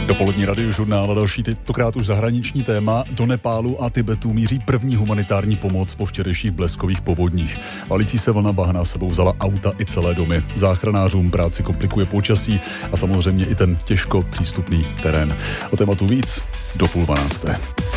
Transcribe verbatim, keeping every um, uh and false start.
Dopolední radiožurnál a další tentokrát už zahraniční téma. Do Nepálu a Tibetu míří první humanitární pomoc po včerejších bleskových povodních. Valící se vlna bahna sebou vzala auta i celé domy. Záchranářům práci komplikuje počasí a samozřejmě i ten těžko přístupný terén. O tématu víc do půl dvanácté.